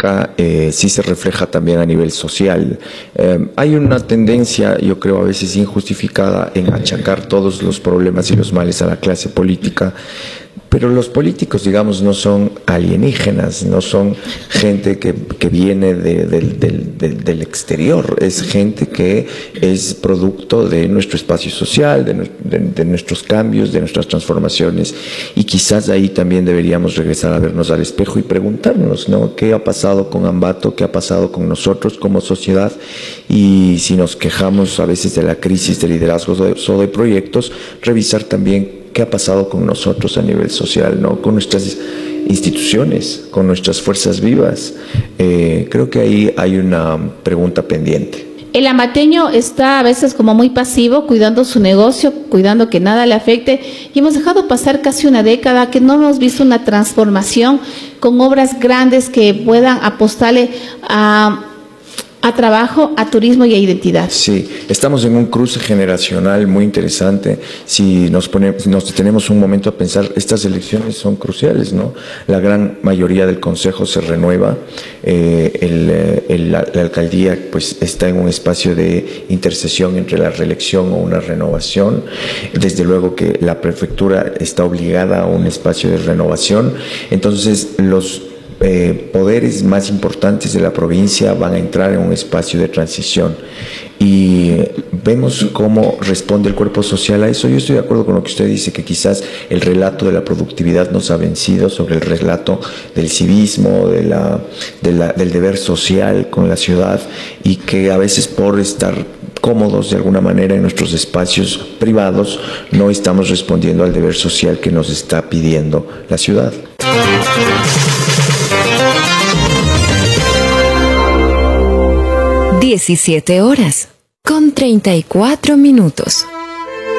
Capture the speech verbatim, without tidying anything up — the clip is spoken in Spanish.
política eh, sí se refleja también a nivel social. Eh, hay una tendencia, yo creo a veces injustificada, en achacar todos los problemas y los males a la clase política, pero los políticos, digamos, no son alienígenas, no son gente que, que viene de, de, de, de, del exterior, es gente que es producto de nuestro espacio social, de, de, de nuestros cambios, de nuestras transformaciones, y quizás ahí también deberíamos regresar a vernos al espejo y preguntarnos, ¿no?, ¿qué ha pasado con Ambato? ¿Qué ha pasado con nosotros como sociedad? Y si nos quejamos a veces de la crisis de liderazgos o de proyectos, revisar también qué ha pasado con nosotros a nivel social, ¿no?, con nuestras instituciones, con nuestras fuerzas vivas. Eh, creo que ahí hay una pregunta pendiente. El ambateño está a veces como muy pasivo, cuidando su negocio, cuidando que nada le afecte, y hemos dejado pasar casi una década que no hemos visto una transformación con obras grandes que puedan apostarle a... a trabajo, a turismo y a identidad. Sí, estamos en un cruce generacional muy interesante. Si nos ponemos, nos detenemos un momento a pensar, estas elecciones son cruciales, ¿no? La gran mayoría del Consejo se renueva, eh, el, el, la, la alcaldía pues está en un espacio de intercesión entre la reelección o una renovación. Desde luego que la prefectura está obligada a un espacio de renovación. Entonces, los Eh, poderes más importantes de la provincia van a entrar en un espacio de transición y vemos cómo responde el cuerpo social a eso. Yo estoy de acuerdo con lo que usted dice, que quizás el relato de la productividad nos ha vencido sobre el relato del civismo, de la, de la, del deber social con la ciudad, y que a veces por estar cómodos de alguna manera en nuestros espacios privados no estamos respondiendo al deber social que nos está pidiendo la ciudad. diecisiete horas con treinta y cuatro minutos.